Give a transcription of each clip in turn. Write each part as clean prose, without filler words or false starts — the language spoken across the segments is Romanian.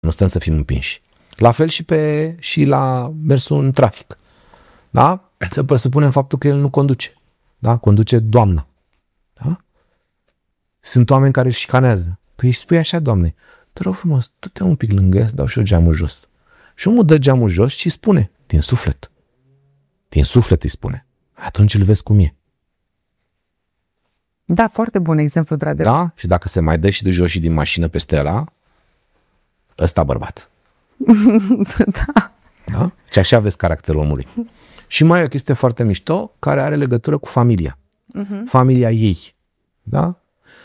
Nu stăm să fim împinși. La fel și la mersul în trafic. Da? Să presupunem faptul că el nu conduce. Da? Conduce doamna. Da? Sunt oameni care își șicanează. Păi îi spui așa, Doamne, te rog frumos, du-te un pic lângă ea să dau și eu geamul jos. Și omul dă geamul jos și spune, din suflet. Din suflet îi spune. Atunci îl vezi cum e. Da, foarte bun exemplu, într-adevăr. Da? Și dacă se mai dă și de jos și din mașină peste ăla, ăsta bărbat. Da. Da? Și așa vezi caracterul omului. Și mai e o chestie foarte mișto care are legătură cu familia. Familia ei. Da?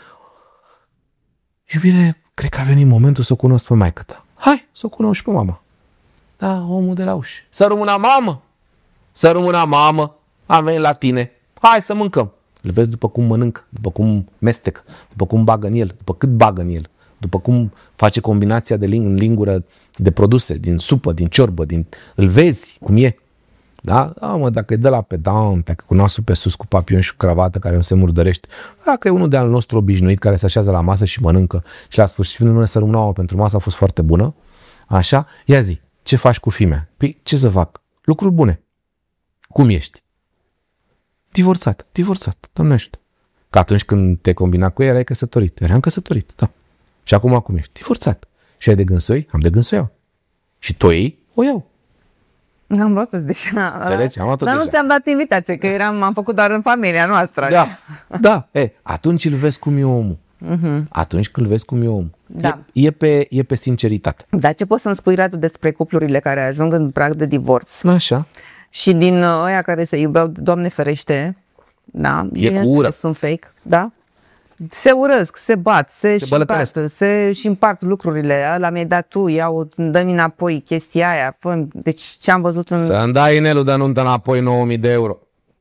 Iubire, cred că a venit momentul să o cunosc pe maică-ta. Hai, să o cunosc și pe mama. Da, omul de la ușă. Să rămână mamă! Să rămână mamă! Am venit la tine. Hai să mâncăm. Îl vezi după cum mănâncă, după cum mestecă, după cum bagă în el, după cât bagă în el, după cum face combinația în lingură de produse, din supă, din ciorbă, îl vezi cum e. Da? Dacă îi dă la pedant, dacă cu nasul pe sus, cu papion și cu cravată care nu se murdărește, dacă e unul de al nostru obișnuit care se așează la masă și mănâncă și la sfârșit nu să rămână pentru masă a fost foarte bună, așa, ia zi, ce faci cu fimea? Păi, ce să fac? Lucruri bune. Cum ești? Divorțat, Doamne ajută. Că atunci când te combina cu ea, erai căsătorit. Eram căsătorit, da. Și acum cum ești? Divorțat. Și ai de gând să o iei? Am de gând să o iau. Și tu o iei? O iau. Am luat-o deja. Înțelegi? Am luat-o Dar deja. nu ți-am dat invitație, că am făcut doar în familia noastră. Da, da. Atunci îl vezi cum e omul. Atunci când îl vezi cum e omul. Da. E pe sinceritate. Dar ce poți să-mi spui, Radu, despre cuplurile care ajung în prag de divorț? Așa. Și din ăia care se iubeau, Doamne ferește, da, ură. sunt fake, da? Se urăsc, se bat, se și împart lucrurile. Ăla mi-ai dat tu, iau, dă-mi înapoi chestia aia. Deci ce am văzut în... Să-mi dai inelul de nuntă înapoi 9.000 de euro.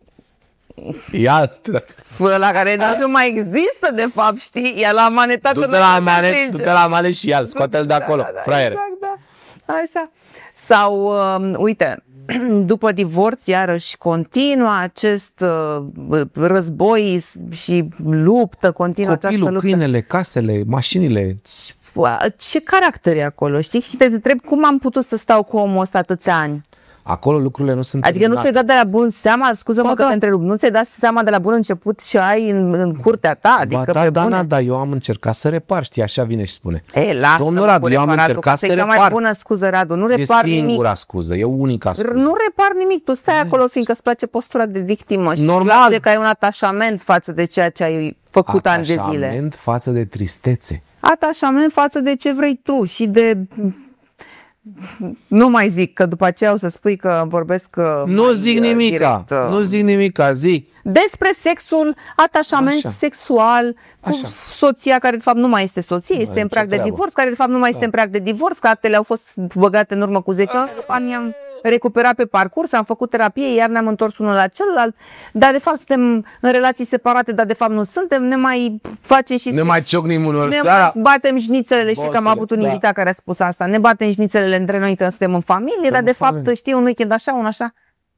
Ia Ăla care nu mai există, de fapt, știi? Ia la manetat. Du-te la mane și ia-l, scoate-l de acolo, fraiere. Exact, da. Așa. Sau, uite, după divorț, iarăși, continuă acest război și luptă, continuă această luptă. Câinele, casele, mașinile. Ce caracter e acolo, știi? Și te întreb cum am putut să stau cu omul ăsta atâția ani. Acolo lucrurile nu sunt... Adică nu ți-ai dat de la bun seama, scuză-mă că te întrerup, nu ți-ai dat seama de la bun început și ai în curtea ta? Adică ba, da, eu am încercat să repar, știi, așa vine și spune. Lasă, domnul Radu, eu am încercat să repar. Mai bună scuză, Radu, nu repar nimic. E singura scuză, e unica scuză. Nu repar nimic, tu stai acolo fiindcă îți place postura de victimă și normal. îți place că ai un atașament față de ceea ce ai făcut ani de zile. Atașament față de tristețe. Atașament față de ce vrei tu și de... Nu mai zic, că după aceea o să spui că vorbesc Nu zic nimica, nu zic nimica, zic. Despre sexul, atașament sexual cu soția care de fapt nu mai este soție, este în prag de divorț, care de fapt nu mai este în prag de divorț, că actele au fost băgate în urmă cu 10 ani, am recuperat pe parcurs, am făcut terapie, iar ne-am întors unul la celălalt, dar de fapt suntem în relații separate, dar de fapt nu suntem, ne mai facem și ne mai ciocnim unor seara, batem șnițelele, și că am avut un invitat care a spus asta, ne batem șnițelele între noi când suntem în familie, dar de fapt știi, un weekend așa, un așa.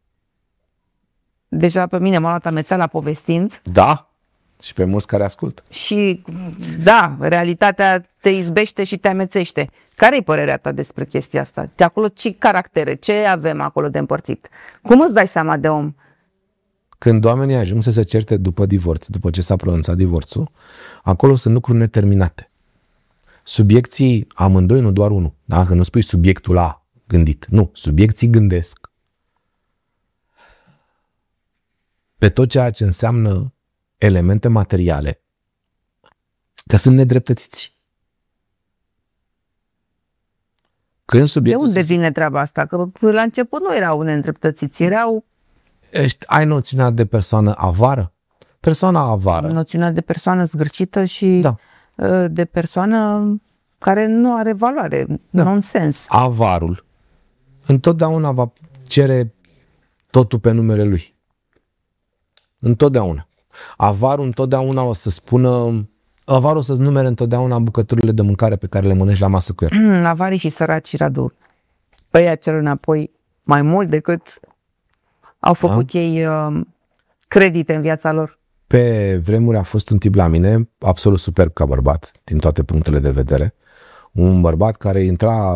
Deja pe mine m-a luat amețeala povestind. Da, și pe mulți care ascultă. Și da, realitatea te izbește și te amețește. Care-i părerea ta despre chestia asta? De acolo ce caractere, ce avem acolo de împărțit? Cum îți dai seama de om? Când oamenii ajung să se certe după divorț, după ce s-a pronunțat divorțul, acolo sunt lucruri neterminate. Subiecții amândoi, nu doar unul. Dacă nu spui subiectul A gândit. Nu, subiecții gândesc pe tot ceea ce înseamnă elemente materiale, că sunt nedreptățiți. De unde vine treaba asta? Că la început nu erau nedreptățiți, erau... Ai noțiunea de persoană avară? Persoana avară. Noțiunea de persoană zgârcită și de persoană care nu are valoare, nonsens. Avarul întotdeauna va cere totul pe numele lui. Întotdeauna. Avarul întotdeauna o să spună... Avarul o să-ți numere întotdeauna bucăturile de mâncare pe care le mănânci la masă cu el. Avarii și săraci, Radu, ăia cer înapoi mai mult decât au făcut ei credite în viața lor. Pe vremuri a fost un tip la mine, absolut superb ca bărbat, din toate punctele de vedere. un bărbat care intra